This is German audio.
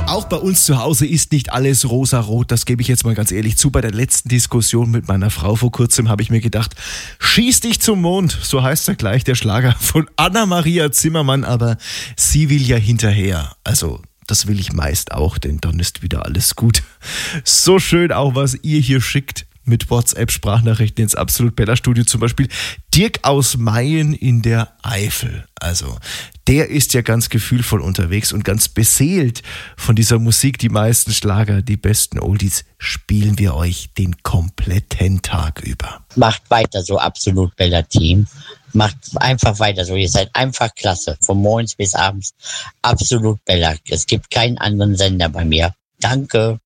Auch bei uns zu Hause ist nicht alles rosarot, das gebe ich jetzt mal ganz ehrlich zu. Bei der letzten Diskussion mit meiner Frau vor kurzem habe ich mir gedacht, schieß dich zum Mond, so heißt ja gleich der Schlager von Anna-Maria Zimmermann, aber sie will ja hinterher, also das will ich meist auch, denn dann ist wieder alles gut. So schön auch, was ihr hier schickt mit WhatsApp-Sprachnachrichten ins Absolut Bella Studio, zum Beispiel Dirk aus Mayen in der Eifel. Also der ist ja ganz gefühlvoll unterwegs und ganz beseelt von dieser Musik. Die meisten Schlager, die besten Oldies spielen wir euch den kompletten Tag über. Macht weiter so, Absolut Bella Team. Macht einfach weiter so. Ihr seid einfach klasse. Von morgens bis abends Absolut Bella. Es gibt keinen anderen Sender bei mir. Danke.